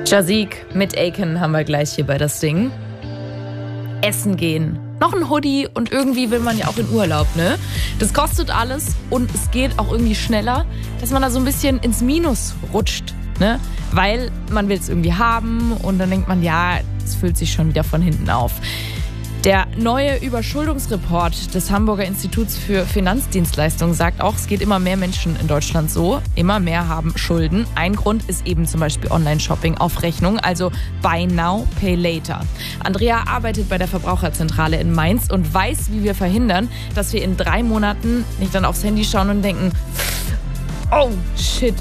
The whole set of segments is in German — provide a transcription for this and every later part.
Jazik mit Aiken haben wir gleich hier bei das Ding. Essen gehen. Noch ein Hoodie und irgendwie will man ja auch in Urlaub, ne? Das kostet alles und es geht auch irgendwie schneller, dass man da so ein bisschen ins Minus rutscht, ne? Weil man will es irgendwie haben und dann denkt man, ja, es füllt sich schon wieder von hinten auf. Der neue Überschuldungsreport des Hamburger Instituts für Finanzdienstleistungen sagt auch, es geht immer mehr Menschen in Deutschland so. Immer mehr haben Schulden. Ein Grund ist eben zum Beispiel Online-Shopping auf Rechnung, also Buy Now, Pay Later. Andrea arbeitet bei der Verbraucherzentrale in Mainz und weiß, wie wir verhindern, dass wir in 3 Monaten nicht dann aufs Handy schauen und denken, oh shit,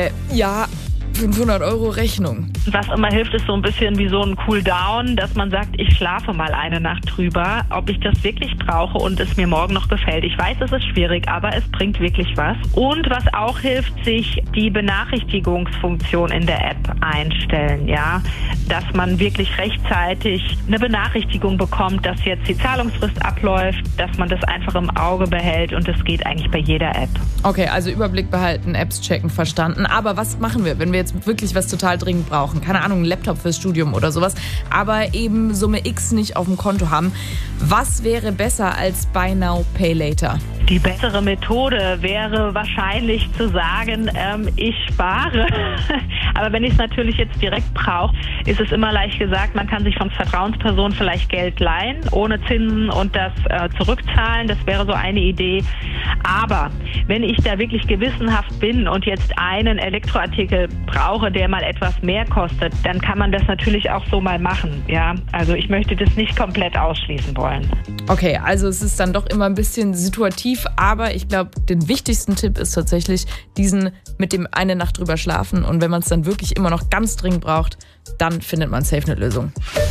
500 € Rechnung. Was immer hilft, ist so ein bisschen wie so ein Cool-Down, dass man sagt, ich schlafe mal eine Nacht drüber, ob ich das wirklich brauche und es mir morgen noch gefällt. Ich weiß, es ist schwierig, aber es bringt wirklich was. Und was auch hilft, sich die Benachrichtigungsfunktion in der App einstellen, ja, dass man wirklich rechtzeitig eine Benachrichtigung bekommt, dass jetzt die Zahlungsfrist abläuft, dass man das einfach im Auge behält und das geht eigentlich bei jeder App. Okay, also Überblick behalten, Apps checken, verstanden. Aber was machen wir, wenn wir jetzt wirklich was total dringend brauchen? Keine Ahnung, einen Laptop fürs Studium oder sowas, aber eben Summe X nicht auf dem Konto haben. Was wäre besser als Buy Now, Pay Later? Die bessere Methode wäre wahrscheinlich zu sagen, ich spare. Aber wenn ich es natürlich jetzt direkt brauche, ist es immer leicht gesagt, man kann sich von Vertrauenspersonen vielleicht Geld leihen, ohne Zinsen und das zurückzahlen. Das wäre so eine Idee. Aber wenn ich da wirklich gewissenhaft bin und jetzt einen Elektroartikel brauche, der mal etwas mehr kostet, dann kann man das natürlich auch so mal machen. Ja? Also ich möchte das nicht komplett ausschließen wollen. Okay, also es ist dann doch immer ein bisschen situativ, aber ich glaube, den wichtigsten Tipp ist tatsächlich diesen mit dem eine Nacht drüber schlafen und wenn man es dann wirklich immer noch ganz dringend braucht, dann findet man safe eine Lösung.